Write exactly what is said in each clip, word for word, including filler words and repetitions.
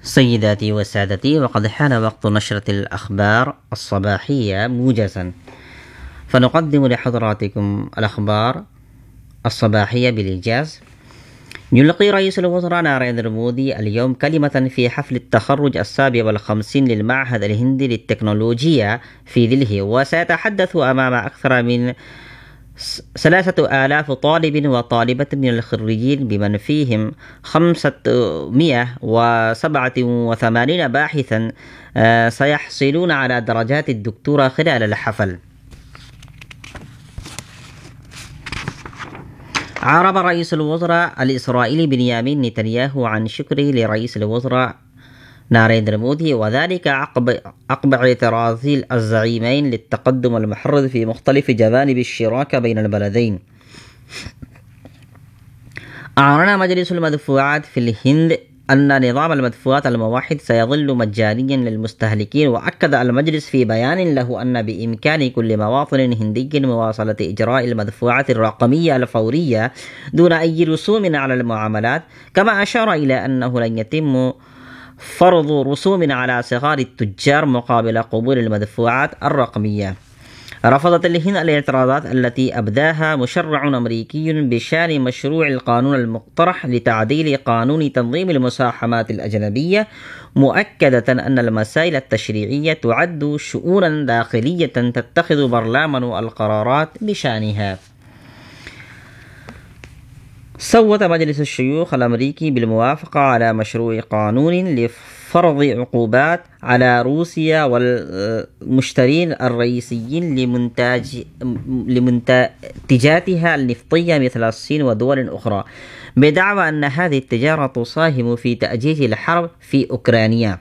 سيداتي وسادتي، وقد حان وقت نشرة الأخبار الصباحية موجزا، فنقدم لحضراتكم الأخبار الصباحية بالإيجاز. يلقي رئيس الوزراء ناريندرا مودي اليوم كلمة في حفل التخرج السابع والخمسين للمعهد الهندي للتكنولوجيا في دلهي، وسيتحدث أمام أكثر من ثلاثة آلاف طالب وطالبة من الخريجين، بمن فيهم خمسمائة وسبعة وثمانين باحثا سيحصلون على درجات الدكتوراه خلال الحفل. عرب رئيس الوزراء الإسرائيلي بنيامين نتنياهو عن شكره لرئيس الوزراء ناريندرا مودي، وذلك عقب عقب اعتراض الزعيمين للتقدم المحرز في مختلف جوانب الشراكة بين البلدين. أعلن مجلس المدفوعات في الهند أن نظام المدفوعات الموحد سيظل مجانيا للمستهلكين، وأكد المجلس في بيان له أن بإمكان كل مواطن هندي مواصلة إجراء المدفوعات الرقمية الفورية دون أي رسوم على المعاملات، كما أشار إلى أنه لن يتم فرض رسوم على صغار التجار مقابل قبول المدفوعات الرقمية. رفضت الهند الاعتراضات التي أبداها مشرع أمريكي بشأن مشروع القانون المقترح لتعديل قانون تنظيم المساهمات الأجنبية، مؤكدة أن المسائل التشريعية تعد شؤونا داخلية تتخذ برلمان القرارات بشأنها. صوت مجلس الشيوخ الأمريكي بالموافقة على مشروع قانون لفرض عقوبات على روسيا والمشترين الرئيسيين لمنتج لمنتجاتها النفطية مثل الصين ودول أخرى، بدعوى أن هذه التجارة تساهم في تأجيج الحرب في أوكرانيا.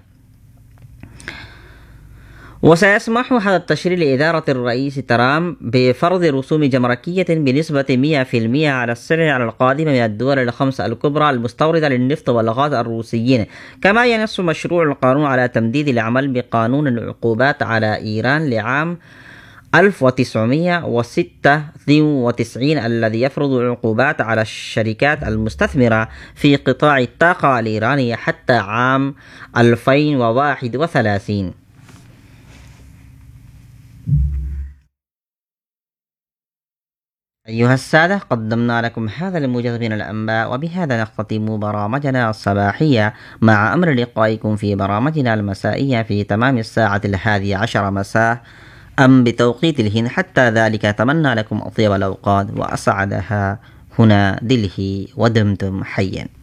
وسيسمح هذا التشريع لإدارة الرئيس ترامب بفرض رسوم جمركية بنسبة مئة بالمئة على السلع القادمة من الدول الخمسة الكبرى المستوردة للنفط والغاز الروسيين. كما ينص مشروع القانون على تمديد العمل بقانون العقوبات على إيران لعام ألف وتسعمئة وستة وتسعين الذي يفرض عقوبات على الشركات المستثمرة في قطاع الطاقة الإيراني حتى عام ألفين وواحد وثلاثين. أيها السادة، قدمنا لكم هذا الموجز من الأنباء، وبهذا نختتم برامجنا الصباحية، مع أمر لقائكم في برامجنا المسائية في تمام الساعة الحادية عشر مساء أم بتوقيت الهند. حتى ذلك أتمنى لكم أطيب الأوقات وأسعدها. هنا دلهي، ودمتم حيا.